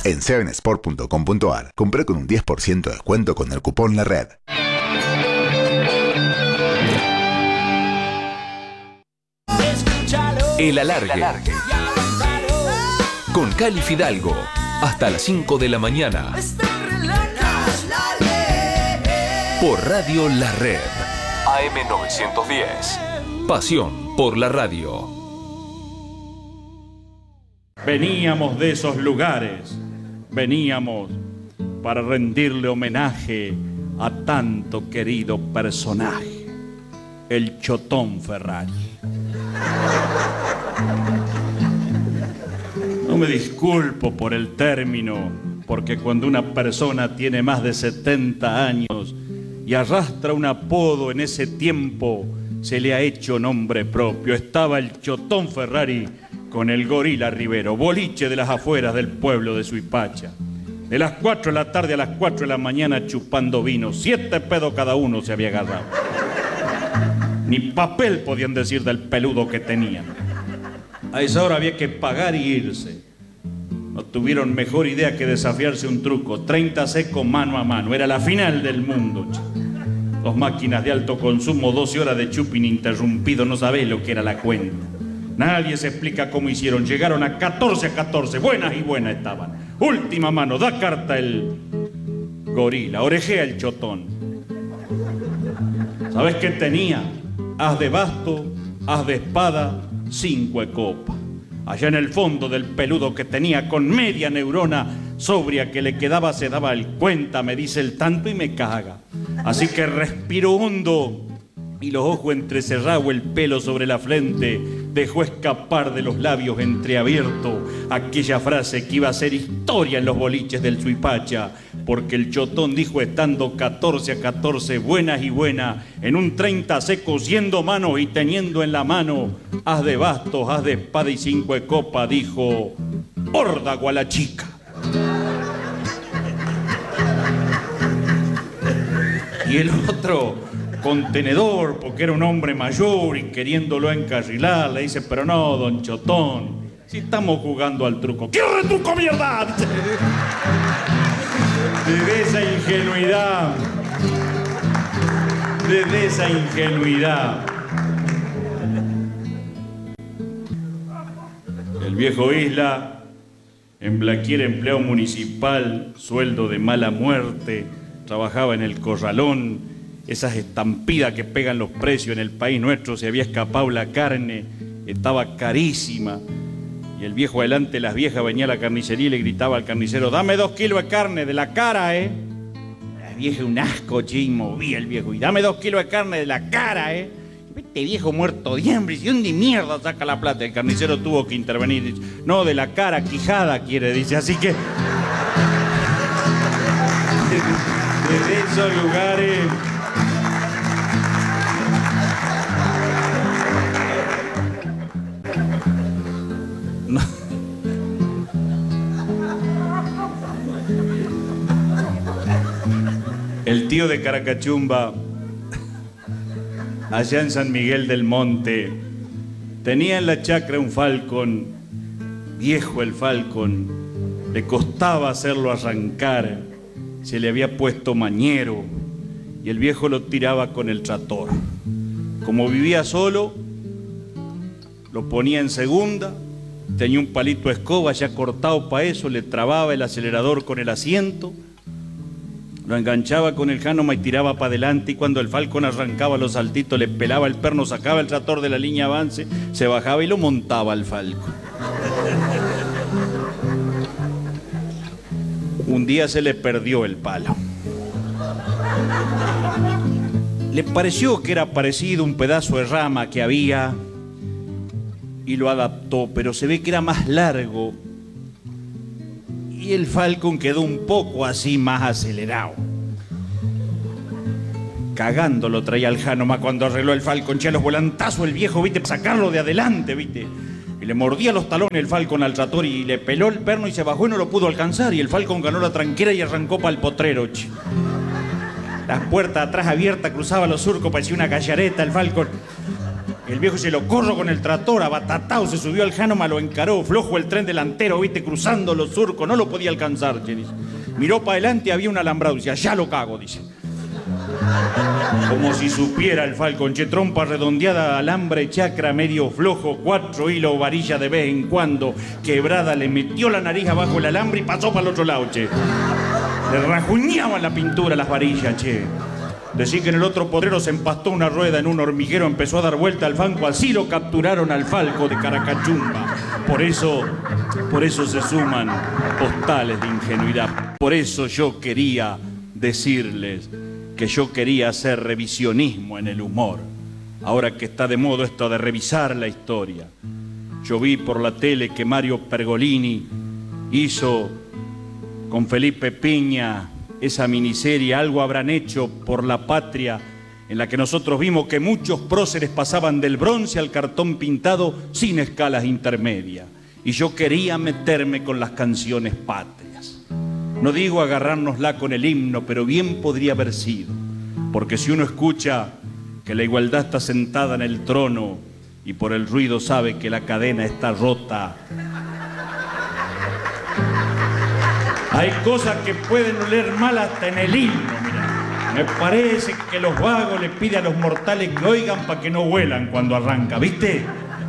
En 7sport.com.ar, compré con un 10% de descuento con el cupón La Red. El Alargue. Con Cali Fidalgo. Hasta las 5 de la mañana. Por Radio La Red. AM 910. Pasión por la radio. Veníamos de esos lugares. Veníamos para rendirle homenaje a tanto querido personaje, el Chotón Ferrari. No me disculpo por el término, porque cuando una persona tiene más de 70 años y arrastra un apodo en ese tiempo, se le ha hecho nombre propio. Estaba el Chotón Ferrari con el Gorila Rivero, boliche de las afueras del pueblo de Suipacha. De las 4 de la tarde a las 4 de la mañana chupando vino, 7 pedos cada uno se había agarrado. Ni papel podían decir del peludo que tenían. A esa hora había que pagar y irse. No tuvieron mejor idea que desafiarse un truco, 30 secos mano a mano, era la final del mundo. 2 máquinas de alto consumo, 12 horas de chup ininterrumpido, no sabés lo que era la cuenta. Nadie se explica cómo hicieron, llegaron a 14, buenas y buenas estaban. Última mano, da carta el Gorila, orejea el Chotón. ¿Sabés qué tenía? As de basto, as de espada, 5 de copa. Allá en el fondo del peludo que tenía con media neurona sobria que le quedaba se daba el cuenta, me dice el tanto y me caga. Así que respiro hondo y los ojos entrecerrados, el pelo sobre la frente, dejó escapar de los labios entreabiertos aquella frase que iba a ser historia en los boliches del Suipacha, porque el Chotón dijo estando 14 buenas y buenas, en un 30 seco, siendo manos y teniendo en la mano as de bastos, as de espada y 5 de copa, dijo: ¡horda gualachica! Y el otro, contenedor, porque era un hombre mayor y queriéndolo encarrilar, le dice: pero no, don Chotón, si estamos jugando al truco. ¿Qué retruco, mierda? Desde esa ingenuidad, desde esa ingenuidad, el viejo Isla, en Blaquier, empleado municipal, sueldo de mala muerte, trabajaba en el corralón. Esas estampidas que pegan los precios en el país nuestro, se había escapado la carne, estaba carísima. Y el viejo adelante, las viejas, venía a la carnicería y le gritaba al carnicero: dame 2 kilos de carne de la cara, La vieja un asco, che, y movía el viejo: y dame 2 kilos de carne de la cara, Este viejo muerto de hambre, ¿y dónde mierda saca la plata? El carnicero tuvo que intervenir, dice: no, de la cara, quijada quiere, dice, así que... Desde esos lugares... El tío de Caracachumba, allá en San Miguel del Monte, tenía en la chacra un falcón, viejo el falcón, le costaba hacerlo arrancar, se le había puesto mañero y el viejo lo tiraba con el trator. Como vivía solo, lo ponía en segunda, tenía un palito de escoba ya cortado para eso, le trababa el acelerador con el asiento, lo enganchaba con el Hanoma y tiraba para adelante, y cuando el falcón arrancaba los saltitos, le pelaba el perno, sacaba el trator de la línea avance, se bajaba y lo montaba al falcón. Un día se le perdió el palo. Le pareció que era parecido a un pedazo de rama que había y lo adaptó, pero se ve que era más largo y el falcón quedó un poco así más acelerado. Cagando lo traía el Hanoma cuando arregló el falcón, che, a los volantazos el viejo, viste, para sacarlo de adelante, viste. Y le mordía los talones el falcón al trator y le peló el perno y se bajó y no lo pudo alcanzar. Y el falcón ganó la tranquera y arrancó para el potrero, che. Las puertas atrás abiertas, cruzaba los surcos, parecía una gallareta el falcón. El viejo se lo corro con el tractor, abatatao, se subió al Hanoma, lo encaró, flojo el tren delantero, viste, cruzando los surcos, no lo podía alcanzar, che, dice. Miró para adelante, había un alambrado, dice, allá lo cago, dice. Como si supiera el Falcon, che, trompa redondeada, alambre, chacra, medio flojo, 4 hilos, varilla de vez en cuando, quebrada, le metió la nariz abajo el alambre y pasó para el otro lado, che. Le rajuñaban la pintura las varillas, che. Decir que en el otro potrero se empastó una rueda en un hormiguero, empezó a dar vuelta al fanco, así lo capturaron al Falco de Caracachumba. Por eso se suman postales de ingenuidad. Por eso yo quería decirles que yo quería hacer revisionismo en el humor. Ahora que está de moda esto de revisar la historia. Yo vi por la tele que Mario Pergolini hizo con Felipe Piña esa miniserie, Algo habrán hecho por la patria, en la que nosotros vimos que muchos próceres pasaban del bronce al cartón pintado sin escalas intermedias. Y yo quería meterme con las canciones patrias. No digo agarrárnosla con el himno, pero bien podría haber sido. Porque si uno escucha que la igualdad está sentada en el trono y por el ruido sabe que la cadena está rota, hay cosas que pueden oler mal hasta en el himno, mirá. Me parece que los vagos le piden a los mortales que oigan para que no huelan cuando arranca, ¿viste?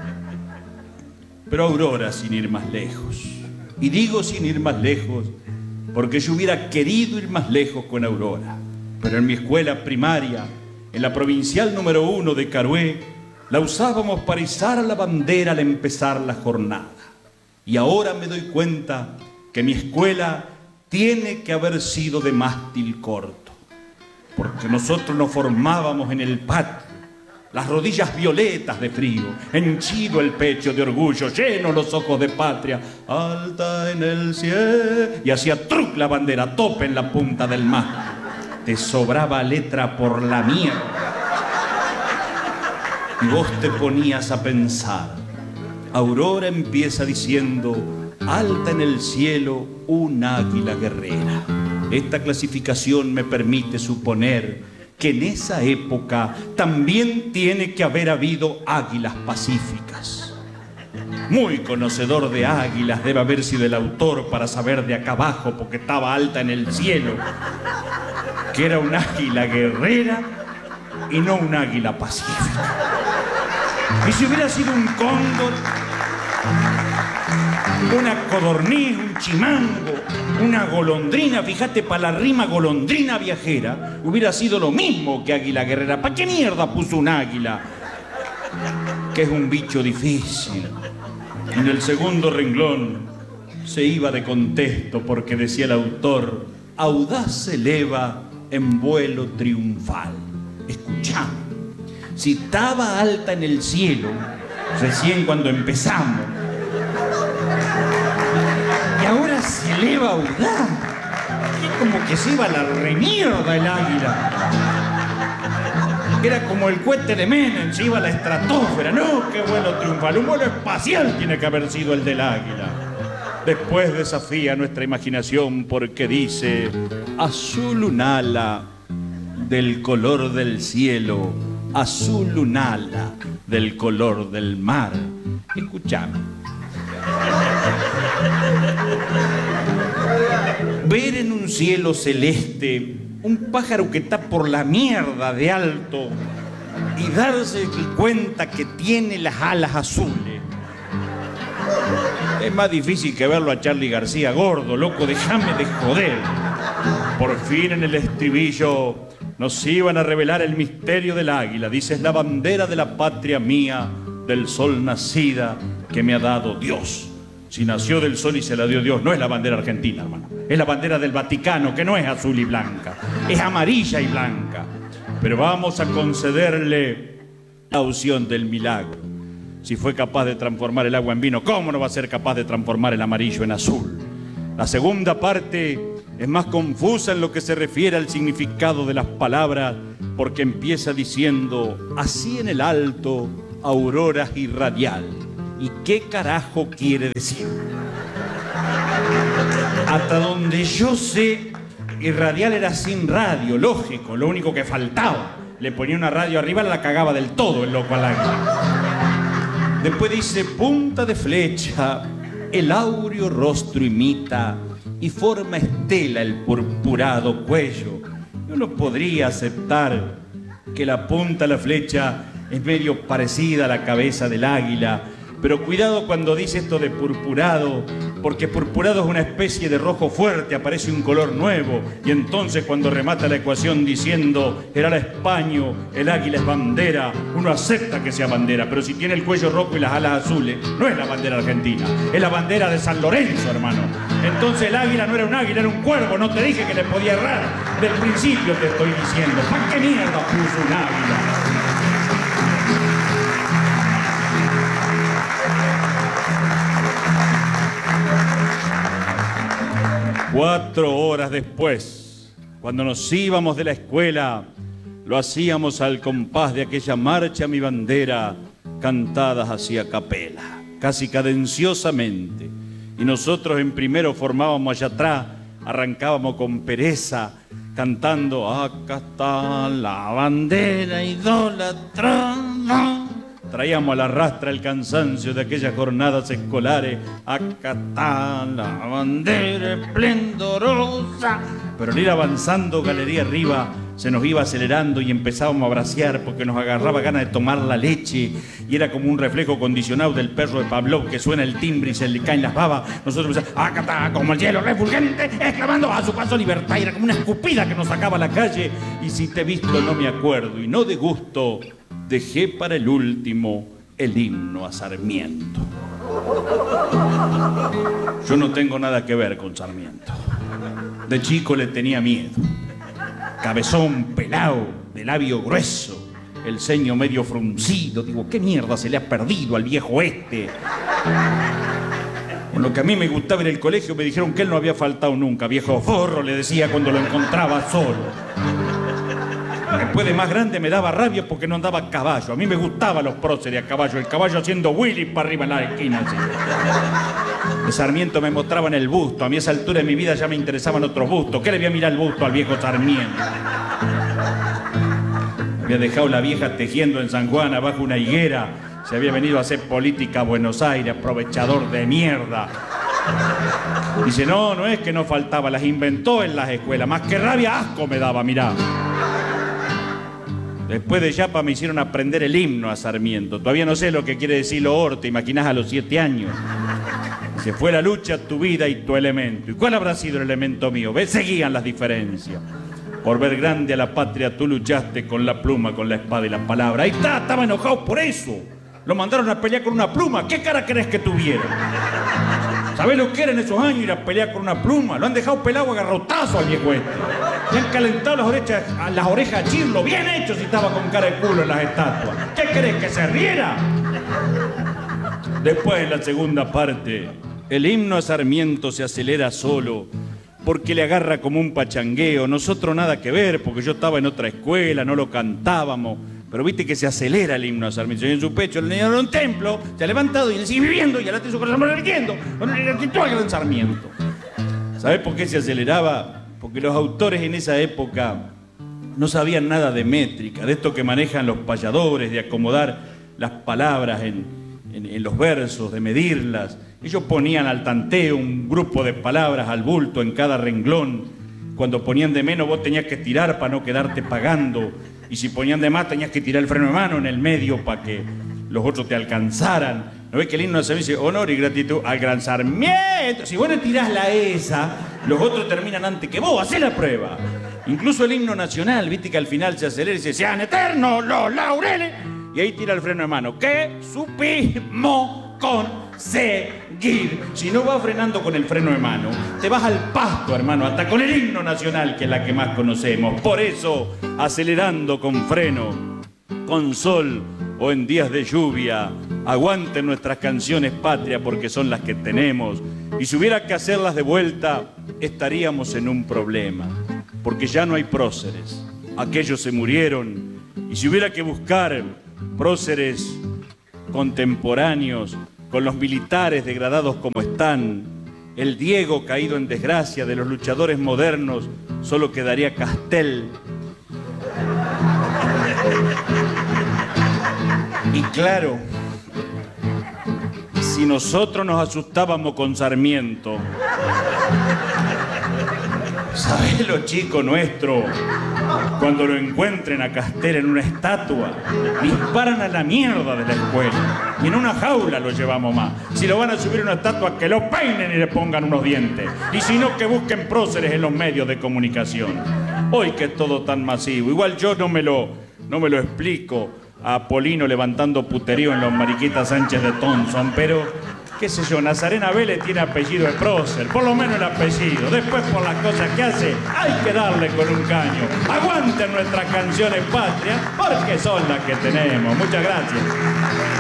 Pero Aurora, sin ir más lejos. Y digo sin ir más lejos, porque yo hubiera querido ir más lejos con Aurora. Pero en mi escuela primaria, en la provincial número 1 de Carué, la usábamos para izar la bandera al empezar la jornada. Y ahora me doy cuenta que mi escuela tiene que haber sido de mástil corto, porque nosotros nos formábamos en el patio, las rodillas violetas de frío, henchido el pecho de orgullo, llenos los ojos de patria, alta en el cielo, y hacía truc la bandera, a tope en la punta del mástil. Te sobraba letra por la mierda. Y vos te ponías a pensar. Aurora empieza diciendo: alta en el cielo un águila guerrera. Esta clasificación me permite suponer que en esa época también tiene que haber habido águilas pacíficas. Muy conocedor de águilas debe haber sido el autor para saber de acá abajo, porque estaba alta en el cielo, que era un águila guerrera y no un águila pacífica. Y si hubiera sido un cóndor, una codorniz, un chimango, una golondrina, fíjate, para la rima golondrina viajera, hubiera sido lo mismo que águila guerrera. ¿Para qué mierda puso un águila? Que es un bicho difícil. En el segundo renglón se iba de contexto porque decía el autor: audaz se eleva en vuelo triunfal. Escuchá, si estaba alta en el cielo recién cuando empezamos, y ahora se eleva audaz, es como que se iba a la remierda el águila. Era como el cohete de Menem, se iba a la estratosfera. No, qué vuelo triunfal, un vuelo espacial tiene que haber sido el del águila. Después desafía nuestra imaginación porque dice: azul un ala del color del cielo, azul un ala del color del mar. Escuchame. Ver en un cielo celeste un pájaro que está por la mierda de alto y darse cuenta que tiene las alas azules es más difícil que verlo a Charly García gordo, loco, déjame de joder. Por fin en el estribillo nos iban a revelar el misterio del águila. Dice: es la bandera de la patria mía, del sol nacida que me ha dado Dios. Si nació del sol y se la dio Dios, no es la bandera argentina, hermano. Es la bandera del Vaticano, que no es azul y blanca, es amarilla y blanca. Pero vamos a concederle la opción del milagro. Si fue capaz de transformar el agua en vino, ¿cómo no va a ser capaz de transformar el amarillo en azul? La segunda parte es más confusa en lo que se refiere al significado de las palabras, porque empieza diciendo: así en el alto, auroras y radial. ¿Y qué carajo quiere decir? Hasta donde yo sé, irradial era sin radio, lógico, lo único que faltaba. Le ponía una radio arriba, la cagaba del todo el loco al águila. Después dice, punta de flecha, el áureo rostro imita y forma estela el purpurado cuello. Yo no podría aceptar que la punta de la flecha es medio parecida a la cabeza del águila, pero cuidado cuando dice esto de purpurado, porque purpurado es una especie de rojo fuerte, aparece un color nuevo, y entonces cuando remata la ecuación diciendo era la españo, el águila es bandera, uno acepta que sea bandera, pero si tiene el cuello rojo y las alas azules, no es la bandera argentina, es la bandera de San Lorenzo, hermano. Entonces el águila no era un águila, era un cuervo, no te dije que le podía errar, del principio te estoy diciendo, ¿para qué mierda puso un águila? 4 horas después, cuando nos íbamos de la escuela, lo hacíamos al compás de aquella marcha Mi Bandera, cantadas así a capela, casi cadenciosamente. Y nosotros en primero formábamos allá atrás, arrancábamos con pereza, cantando acá está la bandera idolatrada. Traíamos a la rastra el cansancio de aquellas jornadas escolares. Acá está la bandera esplendorosa. Pero al ir avanzando galería arriba, se nos iba acelerando y empezábamos a bracear porque nos agarraba ganas de tomar la leche. Y era como un reflejo condicionado del perro de Pavlov que suena el timbre y se le caen las babas. Nosotros empezamos, acá está, como el hielo refulgente, exclamando a su paso libertad. Y era como una escupida que nos sacaba a la calle. Y si te he visto no me acuerdo y no de gusto, dejé para el último el himno a Sarmiento. Yo no tengo nada que ver con Sarmiento. De chico le tenía miedo. Cabezón, pelado, de labio grueso, el ceño medio fruncido. Digo, ¿qué mierda se le ha perdido al viejo este? En lo que a mí me gustaba en el colegio me dijeron que él no había faltado nunca. Viejo forro, le decía cuando lo encontraba solo. Después de más grande me daba rabia porque no andaba a caballo. A mí me gustaban los próceres a caballo. El caballo haciendo Willy para arriba en la esquina. Así. De Sarmiento me mostraban el busto. A mí a esa altura de mi vida ya me interesaban otros bustos. ¿Qué le voy a mirar el busto al viejo Sarmiento? Había dejado la vieja tejiendo en San Juan abajo una higuera. Se había venido a hacer política a Buenos Aires, aprovechador de mierda. Dice, no es que no faltaba, las inventó en las escuelas. Más que rabia, asco me daba, mirá. Después de Yapa me hicieron aprender el himno a Sarmiento. Todavía no sé lo que quiere decir lo or, te imaginás a los 7 años. Se fue la lucha, tu vida y tu elemento. ¿Y cuál habrá sido el elemento mío? ¿Ves? Seguían las diferencias. Por ver grande a la patria tú luchaste con la pluma, con la espada y la palabra. Ahí está, estaba enojado por eso. Lo mandaron a pelear con una pluma. ¿Qué cara crees que tuviera? ¿Sabés lo que era en esos años ir a pelear con una pluma? Lo han dejado pelado a garrotazo al viejo este. Le han calentado las orejas a Chirlo. Bien hecho si estaba con cara de culo en las estatuas. ¿Qué crees, que se riera? Después, en la segunda parte, el himno a Sarmiento se acelera solo porque le agarra como un pachangueo. Nosotros nada que ver porque yo estaba en otra escuela, no lo cantábamos. Pero viste que se acelera el himno a Sarmiento. Y en su pecho el niño de un templo se ha levantado y él sigue viviendo y alate su corazón revirtiendo con el gratitud al gran Sarmiento. ¿Sabés por qué se aceleraba? Porque los autores en esa época no sabían nada de métrica, de esto que manejan los payadores, de acomodar las palabras en los versos, de medirlas. Ellos ponían al tanteo un grupo de palabras al bulto en cada renglón. Cuando ponían de menos vos tenías que tirar para no quedarte pagando. Y si ponían de más tenías que tirar el freno de mano en el medio para que los otros te alcanzaran. ¿No ves que el himno se dice honor y gratitud al gran Sarmiento? Si vos le tirás la esa, los otros terminan antes que vos. Hacé la prueba. Incluso el himno nacional, viste que al final se acelera y dice sean eternos los laureles. Y ahí tira el freno de mano. ¿Qué supimos conseguir? Si no vas frenando con el freno de mano, te vas al pasto, hermano, hasta con el himno nacional, que es la que más conocemos. Por eso, acelerando con freno, con sol o en días de lluvia, aguanten nuestras canciones patria porque son las que tenemos. Y si hubiera que hacerlas de vuelta, estaríamos en un problema, porque ya no hay próceres. Aquellos se murieron. Y si hubiera que buscar próceres contemporáneos con los militares degradados como están, el Diego caído en desgracia de los luchadores modernos, solo quedaría Castel. Y claro, si nosotros nos asustábamos con Sarmiento, ¿sabés lo chico nuestro? Cuando lo encuentren a Castel en una estatua, disparan a la mierda de la escuela. Y en una jaula lo llevamos más. Si lo van a subir a una estatua, que lo peinen y le pongan unos dientes. Y si no, que busquen próceres en los medios de comunicación. Hoy que es todo tan masivo. Igual yo no me lo explico a Apolino levantando puterío en los Mariquitas Sánchez de Thompson, pero, qué sé yo, Nazarena Vélez tiene apellido de prócer, por lo menos el apellido. Después, por las cosas que hace, hay que darle con un caño. Aguanten nuestras canciones patrias, porque son las que tenemos. Muchas gracias.